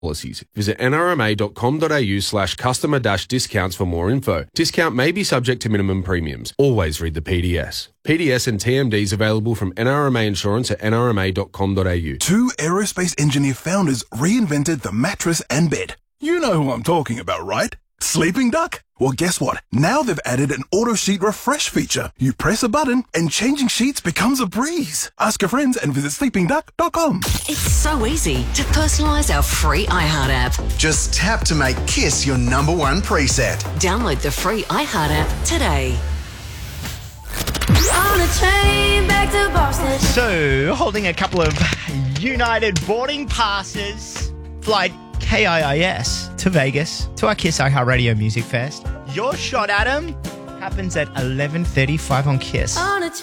policies. Visit nrma.com.au/customer-discounts for more info. Discount may be subject to minimum premiums. Always read the PDS. PDS and TMDs available from NRMA Insurance at nrma.com.au. Two aerospace engineer founders reinvented the mattress and bed. You know who I'm talking about, right? Sleeping Duck? Well, guess what? Now they've added an auto sheet refresh feature. You press a button and changing sheets becomes a breeze. Ask your friends and visit sleepingduck.com. It's so easy to personalise our free iHeart app. Just tap to make Kiss your number one preset. Download the free iHeart app today. On a train back to Boston. So, holding a couple of United boarding passes, flight KIIS to Vegas, to our Kiss iHeartRadio Music Fest. Your shot, Adam, happens at 11:35 on Kiss. On a